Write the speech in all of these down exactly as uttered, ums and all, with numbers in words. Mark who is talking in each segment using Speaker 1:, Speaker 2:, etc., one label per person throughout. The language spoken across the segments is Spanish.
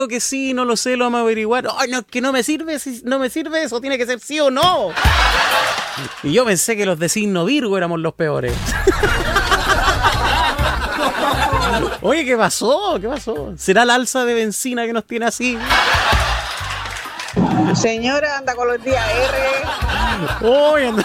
Speaker 1: que sí, no lo sé, lo vamos a averiguar. Ay, no, que no me sirve, si no me sirve eso, tiene que ser sí o no. Y yo pensé que los de signo Virgo éramos los peores. Oye, ¿qué pasó? ¿Qué pasó? ¿Será la alza de benzina que nos tiene así?
Speaker 2: Señora, anda con los días R.
Speaker 1: Oye, anda.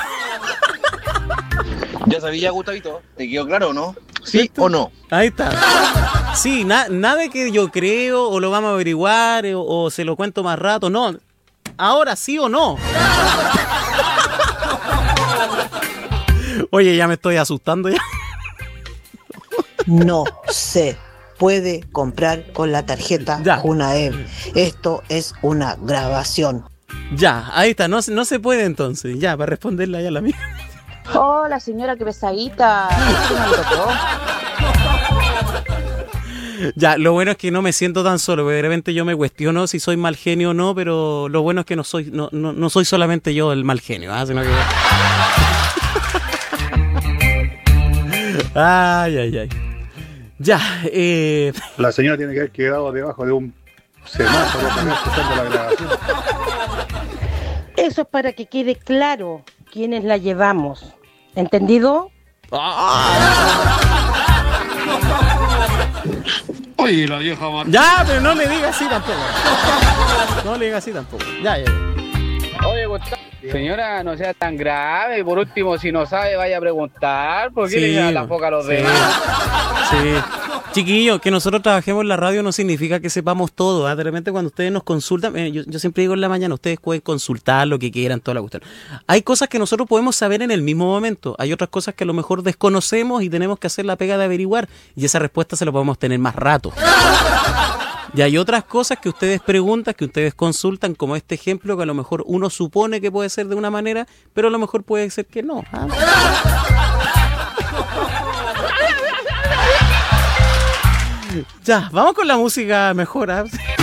Speaker 3: Ya sabía, Gustavito. ¿Te quedó claro o no? ¿Sí ¿Esto? o no?
Speaker 1: Ahí está. Sí, na- nada que yo creo o lo vamos a averiguar o, o se lo cuento más rato. No. Ahora sí o no. Oye, ya me estoy asustando ya.
Speaker 2: No se puede comprar con la tarjeta
Speaker 1: Ya.
Speaker 2: Junaev. Esto es una grabación.
Speaker 1: Ya, ahí está. No, se- no se puede entonces. Ya, para responderle ahí a la mía.
Speaker 4: Hola, señora, qué pesadita. ¿Qué me tocó?
Speaker 1: Ya, lo bueno es que no me siento tan solo, porque de repente yo me cuestiono si soy mal genio o no, pero lo bueno es que no soy, no, no, no soy solamente yo el mal genio, ¿ah? Sino que... Ay, ay, ay. Ya, eh...
Speaker 5: La señora tiene que haber quedado debajo de un semáforo para escuchando la grabación.
Speaker 6: Eso es para que quede claro quiénes la llevamos. ¿Entendido?
Speaker 7: Oye, la vieja Marta.
Speaker 1: Ya, pero no le diga así tampoco. No le diga así tampoco. Ya, ya.
Speaker 8: Oye, Gustavo, señora, no sea tan grave. Por último, si no sabe, vaya a preguntar. ¿Por qué
Speaker 1: Sí,
Speaker 8: le lleva la foca a los
Speaker 1: sí.
Speaker 8: demás?
Speaker 1: Sí. Chiquillos, que nosotros trabajemos en la radio no significa que sepamos todo. ¿eh? De repente cuando ustedes nos consultan, eh, yo, yo siempre digo en la mañana, ustedes pueden consultar lo que quieran, toda la cuestión. Hay cosas que nosotros podemos saber en el mismo momento. Hay otras cosas que a lo mejor desconocemos y tenemos que hacer la pega de averiguar. Y esa respuesta se la podemos tener más rato. Y hay otras cosas que ustedes preguntan, que ustedes consultan, como este ejemplo, que a lo mejor uno supone que puede ser de una manera, pero a lo mejor puede ser que no. ¿ah? Ya, vamos con la música mejor. ¿ah?